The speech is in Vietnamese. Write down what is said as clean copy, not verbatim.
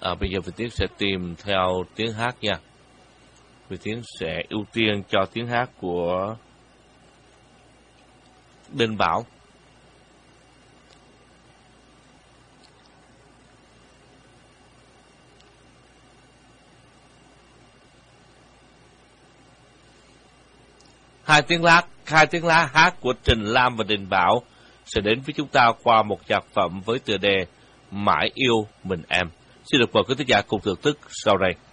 Bây giờ Việt Tiến sẽ tìm theo tiếng hát nha. Việt Tiến sẽ ưu tiên cho tiếng hát của Đinh Bảo. Hai tiếng lá hát của Trình Lam và Đình Bảo sẽ đến với chúng ta qua một nhạc phẩm với tựa đề Mãi yêu mình em. Xin được mời quý khán giả cùng thưởng thức sau đây.